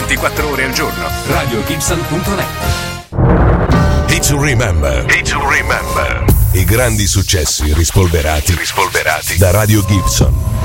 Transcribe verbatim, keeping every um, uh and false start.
ventiquattro ore al giorno. radio gibson punto net. Hit to remember. Hit to remember. I grandi successi rispolverati. Rispolverati da Radio Gibson.